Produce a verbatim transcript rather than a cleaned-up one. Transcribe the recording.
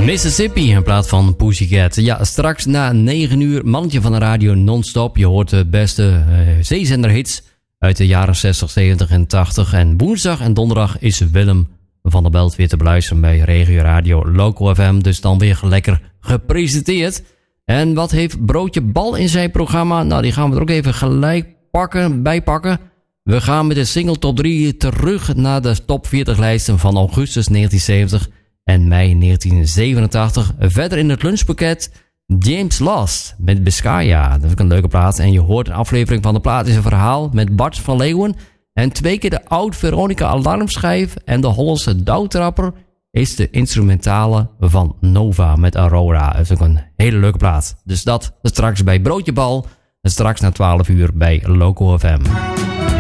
Mississippi in plaats van Pussycat. Ja, straks na negen uur, mannetje van de radio non-stop. Je hoort de beste uh, zeezenderhits uit de jaren zestig, zeventig en tachtig. En woensdag en donderdag is Willem van der Belt weer te beluisteren bij Regio Radio Local F M. Dus dan weer lekker gepresenteerd. En wat heeft Broodje Bal in zijn programma? Nou, die gaan we er ook even gelijk pakken, bijpakken. We gaan met de single top drie terug naar de top veertig lijsten van augustus negentien zeventig en mei negentien zevenentachtig. Verder in het lunchpakket James Last met Biscaya. Dat is ook een leuke plaat. En je hoort een aflevering van de plaat is een verhaal met Bart van Leeuwen. En twee keer de oud Veronica alarmschijf en de Hollandse douwtrapper is de instrumentale van Nova met Aurora. Dat is ook een hele leuke plaat. Dus dat straks bij Broodje Bal en straks na twaalf uur bij Local F M.